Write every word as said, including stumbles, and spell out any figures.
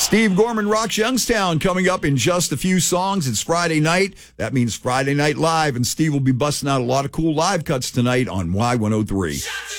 Steve Gorman rocks Youngstown coming up in just a few songs. It's Friday night. That means Friday Night Live, and Steve will be busting out a lot of cool live cuts tonight on Y one oh three.